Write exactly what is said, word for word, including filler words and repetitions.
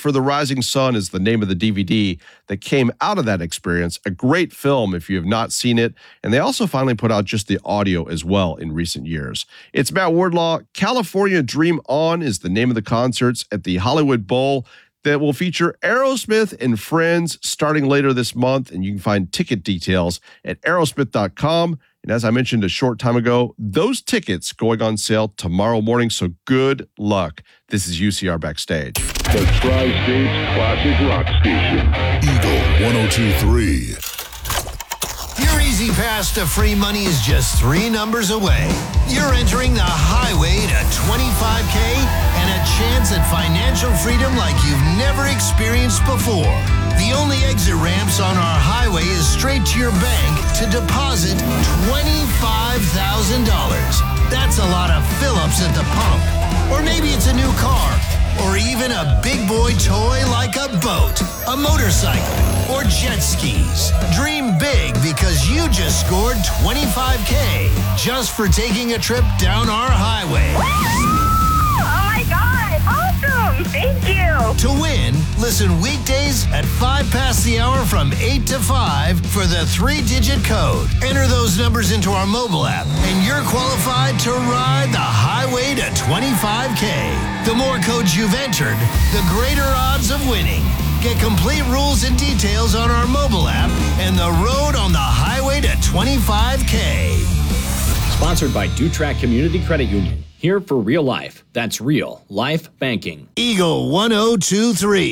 for the Rising Sun is the name of the D V D that came out of that experience. A great film if you have not seen it. And they also finally put out just the audio as well in recent years. It's Matt Wardlaw. California Dream On is the name of the concerts at the Hollywood Bowl that will feature Aerosmith and friends starting later this month. And you can find ticket details at aerosmith dot com. And as I mentioned a short time ago, those tickets going on sale tomorrow morning. So good luck. This is U C R Backstage. The Tri-States Classic Rock Station. Eagle one oh two point three. Your easy pass to free money is just three numbers away. You're entering the highway to twenty-five K and a chance at financial freedom like you've never experienced before. The only exit ramps on our highway is straight to your bank to deposit twenty-five thousand dollars. That's a lot of fill-ups at the pump. Or maybe it's a new car, or even a big boy toy like a boat, a motorcycle, or jet skis. Dream big because you just scored twenty-five K just for taking a trip down our highway. Oh my God, awesome, thank you. To win, listen weekdays at five past the hour from eight to five for the three-digit code. Enter those numbers into our mobile app, and you're qualified to ride the highway to twenty-five K. The more codes you've entered, the greater odds of winning. Get complete rules and details on our mobile app and the road on the highway to twenty-five K. Sponsored by Dutrack Community Credit Union. Here for real life. That's real life banking. Eagle one oh two point three.